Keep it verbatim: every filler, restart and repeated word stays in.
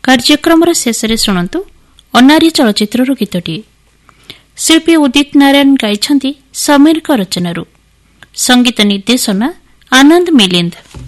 କାର୍ଯ୍ୟକ୍ରମର ଶେଷରେ ଶୁଣନ୍ତୁ ଅନାରୀ ଚଳଚ୍ଚିତ୍ରର ଗୀତଟିଏ। ଶିଳ୍ପୀ ଉଦିତ ନାରାୟଣ ଗାଇଛନ୍ତି ସମୀରଙ୍କ ରଚନାରୁ। ସଙ୍ଗୀତ ନିର୍ଦ୍ଦେଶନା ଆନନ୍ଦ ମିଲିନ୍ଦ।